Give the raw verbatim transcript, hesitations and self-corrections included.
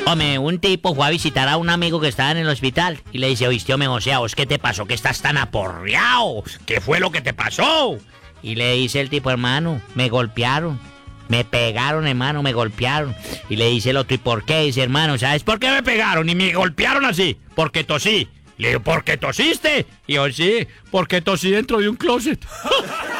Hombre, un tipo fue a visitar a un amigo que estaba en el hospital y le dice, oíste, hombre, José, ¿a vos qué te pasó? ¿Que estás tan aporreado? ¿Qué fue lo que te pasó? Y le dice el tipo, hermano, me golpearon. Me pegaron, hermano, me golpearon. Y le dice el otro, ¿y por qué? Dice, hermano, ¿sabes por qué me pegaron y me golpearon así? Porque tosí. Le digo, ¿por qué tosiste? Y yo, sí, porque tosí dentro de un closet.